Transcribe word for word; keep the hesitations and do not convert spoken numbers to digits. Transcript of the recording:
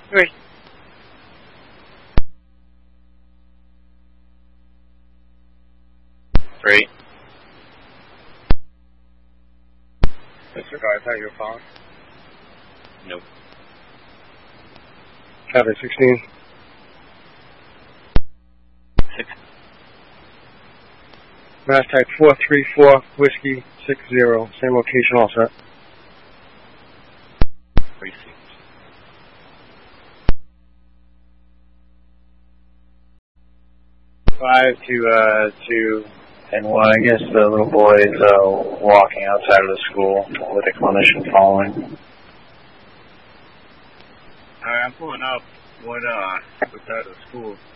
Three. Three. Disregard, is that your phone? Nope. Copy, sixteen. Six. Mass type four three four, Whiskey six zero. Same location, all set. Received. Five to, uh, two and one. I guess the little boy is, uh, walking outside of the school with a clinician following. Alright, I'm pulling up. What, uh, outside of the school?